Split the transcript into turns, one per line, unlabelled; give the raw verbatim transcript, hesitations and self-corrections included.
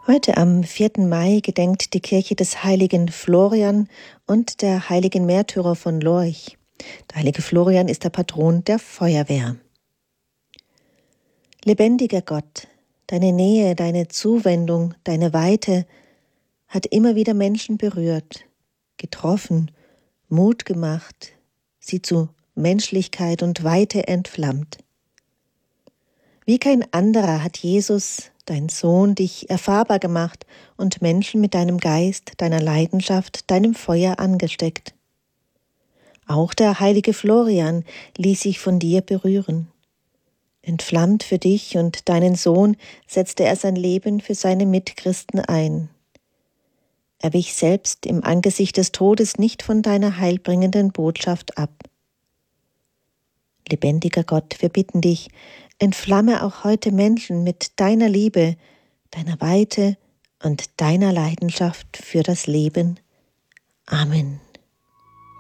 Heute am vierten Mai gedenkt die Kirche des heiligen Florian und der heiligen Märtyrer von Lorch. Der heilige Florian ist der Patron der Feuerwehr. Lebendiger Gott, deine Nähe, deine Zuwendung, deine Weite hat immer wieder Menschen berührt, getroffen, Mut gemacht, sie zu Menschlichkeit und Weite entflammt. Wie kein anderer hat Jesus, dein Sohn, dich erfahrbar gemacht und Menschen mit deinem Geist, deiner Leidenschaft, deinem Feuer angesteckt. Auch der heilige Florian ließ sich von dir berühren. Entflammt für dich und deinen Sohn setzte er sein Leben für seine Mitchristen ein. Er wich selbst im Angesicht des Todes nicht von deiner heilbringenden Botschaft ab. Lebendiger Gott, wir bitten dich, entflamme auch heute Menschen mit deiner Liebe, deiner Weite und deiner Leidenschaft für das Leben. Amen.